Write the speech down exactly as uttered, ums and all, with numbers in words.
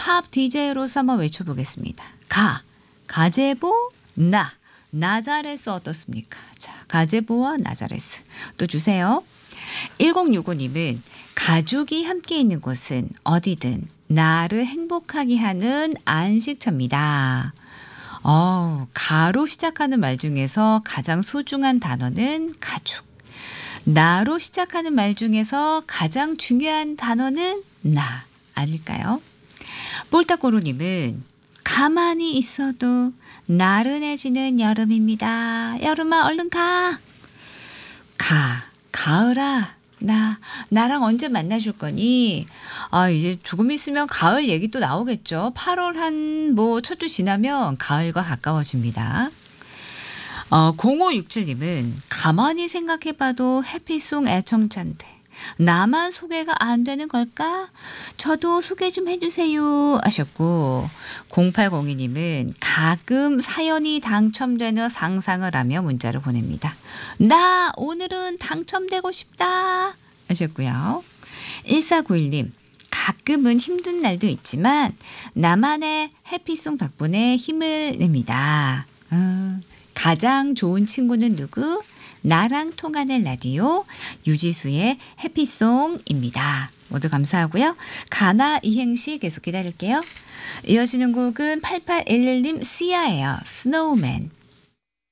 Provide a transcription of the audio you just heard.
팝 디제이로서 한번 외쳐보겠습니다. 가, 가제보, 나, 나자레스 어떻습니까? 자, 가제보와 나자레스 또 주세요. 일공육오님은 가족이 함께 있는 곳은 어디든 나를 행복하게 하는 안식처입니다. 어, 가로 시작하는 말 중에서 가장 소중한 단어는 가족. 나로 시작하는 말 중에서 가장 중요한 단어는 나 아닐까요? 볼따꼬로님은 가만히 있어도 나른해지는 여름입니다. 여름아 얼른 가. 가. 가을아. 나 나랑 언제 만나줄 거니? 아 이제 조금 있으면 가을 얘기 또 나오겠죠. 팔월 한 뭐 첫 주 지나면 가을과 가까워집니다. 어, 공오육칠님은 가만히 생각해봐도 해피송 애청자인데 나만 소개가 안 되는 걸까? 저도 소개 좀 해주세요 하셨고, 공팔공이님은 가끔 사연이 당첨되는 상상을 하며 문자를 보냅니다. 나 오늘은 당첨되고 싶다 하셨고요. 일사구일님 가끔은 힘든 날도 있지만 나만의 해피송 덕분에 힘을 냅니다. 음, 가장 좋은 친구는 누구? 나랑 통하는 라디오 유지수의 해피송입니다. 모두 감사하고요. 가나 이행시 계속 기다릴게요. 이어지는 곡은 팔팔일일님 시아예요. 스노우맨.